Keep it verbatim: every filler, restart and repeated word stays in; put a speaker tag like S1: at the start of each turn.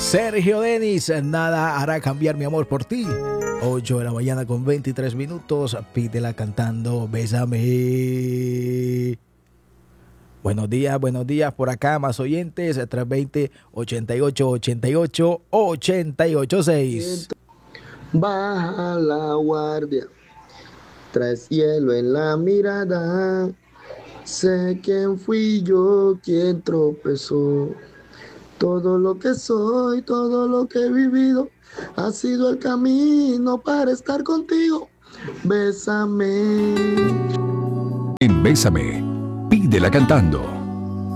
S1: Sergio Denis, nada hará cambiar mi amor por ti. ocho de la mañana con veintitrés minutos. Pídela cantando Bésame. Buenos días, buenos días por acá, más oyentes. trescientos veinte, ochenta y ocho, ochenta y ocho, ochenta y ocho seis.
S2: Baja la guardia, traes hielo en la mirada. Sé quién fui yo quien tropezó. Todo lo que soy, todo lo que he vivido, ha sido el camino para estar contigo. Bésame.
S3: En Bésame, pídela cantando.